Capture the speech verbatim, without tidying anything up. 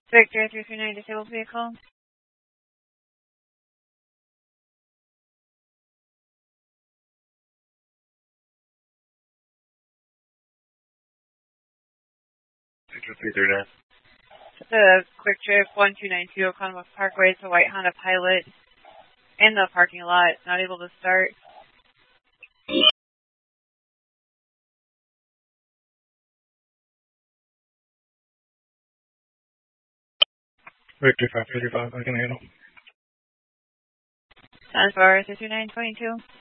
Victor three three nine, disabled vehicle. Victor three three nine. It's a quick trip, one two nine two Oconomowoc Parkway. It's a white Honda Pilot in the parking lot, not able to start. Victor five thirty-five, I can handle. Sunflower three two nine two two.